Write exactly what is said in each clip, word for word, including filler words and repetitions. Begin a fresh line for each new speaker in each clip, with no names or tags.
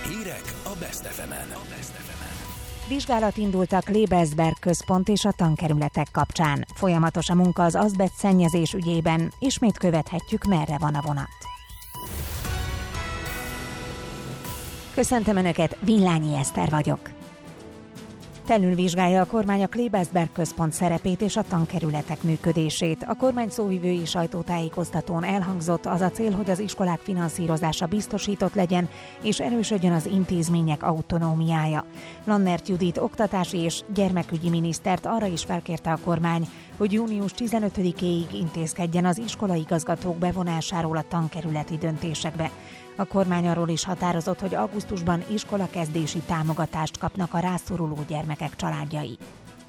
Hírek a Best ef emen.
Vizsgálat indult a Klebersberg központ és a tankerületek kapcsán. Folyamatos a munka az azbest szennyezés ügyében. Ismét követhetjük, merre van a vonat. Köszöntöm Önöket, Villányi Eszter vagyok. Felülvizsgálja a kormány a Klebersberg központ szerepét és a tankerületek működését. A kormány szóvivői sajtótájékoztatón elhangzott, az a cél, hogy az iskolák finanszírozása biztosított legyen, és erősödjön az intézmények autonómiája. Lannert Judit oktatási és gyermekügyi minisztert arra is felkérte a kormány, hogy június tizenötödikéig intézkedjen az iskolaigazgatók bevonásáról a tankerületi döntésekbe. A kormány arról is határozott, hogy augusztusban iskolakezdési támogatást kapnak a rászoruló gyermekek családjai.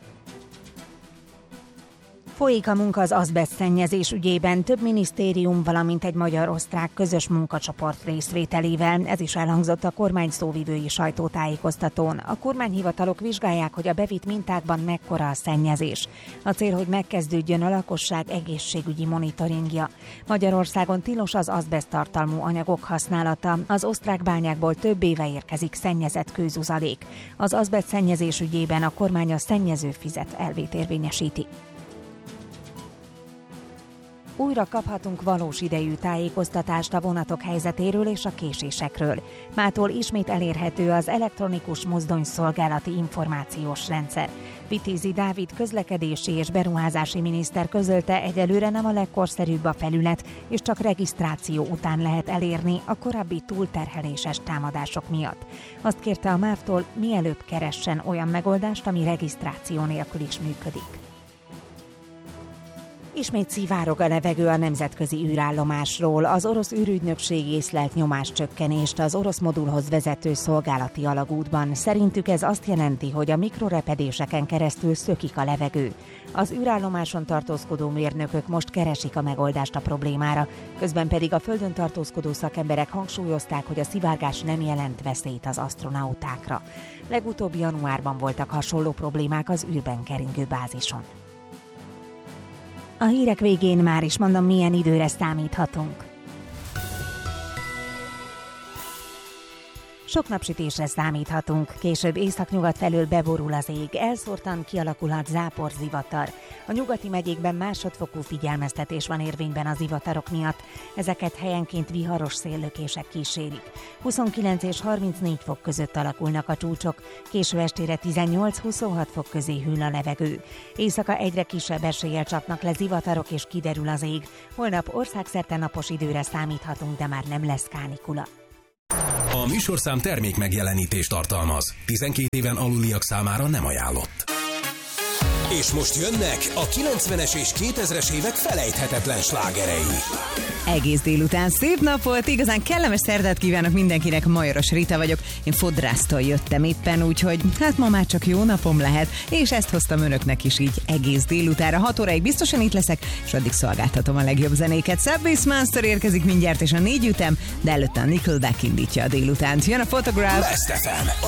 Folyik a munka az azbest szennyezés ügyében, több minisztérium, valamint egy magyar-osztrák közös munkacsoport részvételével. Ez is elhangzott a kormány szóvivői sajtótájékoztatón. A kormányhivatalok vizsgálják, hogy a bevitt mintákban mekkora a szennyezés. A cél, hogy megkezdődjön a lakosság egészségügyi monitoringja. Magyarországon tilos az azbest tartalmú anyagok használata. Az osztrák bányákból több éve érkezik szennyezett kőzuzalék. Az azbest szennyezés ügyében a kormány a szennyező fizet elvét érvényesíti. Újra kaphatunk valós idejű tájékoztatást a vonatok helyzetéről és a késésekről. Mától ismét elérhető az elektronikus mozdonyszolgálati információs rendszer. Vitézi Dávid közlekedési és beruházási miniszter közölte, egyelőre nem a legkorszerűbb a felület, és csak regisztráció után lehet elérni a korábbi túlterheléses támadások miatt. Azt kérte a MÁV-tól, mielőbb keressen olyan megoldást, ami regisztráció nélkül is működik. Ismét szivárog a levegő a nemzetközi űrállomásról. Az orosz űrügynökség észlelt nyomáscsökkenést az orosz modulhoz vezető szolgálati alagútban. Szerintük ez azt jelenti, hogy a mikrorepedéseken keresztül szökik a levegő. Az űrállomáson tartózkodó mérnökök most keresik a megoldást a problémára, közben pedig a Földön tartózkodó szakemberek hangsúlyozták, hogy a szivárgás nem jelent veszélyt az asztronautákra. Legutóbb januárban voltak hasonló problémák az űrben keringő bázison. A hírek végén már is mondom, milyen időre számíthatunk. Sok napsütésre számíthatunk, később északnyugat felől beborul az ég, elszórtan kialakulhat záporzivatar. A nyugati megyékben másodfokú figyelmeztetés van érvényben az zivatarok miatt, ezeket helyenként viharos széllökések kísérik. huszonkilenc és harmincnégy fok között alakulnak a csúcsok, késő estére tizennyolc-huszonhat fok közé hűl a levegő. Éjszaka egyre kisebb eséllyel csapnak le zivatarok és kiderül az ég. Holnap országszerte napos időre számíthatunk, de már nem lesz kánikula.
A műsorszám termék megjelenítést tartalmaz. tizenkét éven aluliak számára nem ajánlott. És most jönnek a kilencvenes és kétezres évek felejthetetlen slágerei.
Egész délután szép napot, igazán kellemes szerdát kívánok mindenkinek, Majoros Rita vagyok. Én fodrásztól jöttem éppen, úgyhogy hát ma már csak jó napom lehet, és ezt hoztam önöknek is így egész délutára. hat óráig biztosan itt leszek, és addig szolgáltatom a legjobb zenéket. Subway Monster érkezik mindjárt, és a négy ütem, de előtte a Nickelback indítja a délutánt. Jön a Photograph.
Best ef em,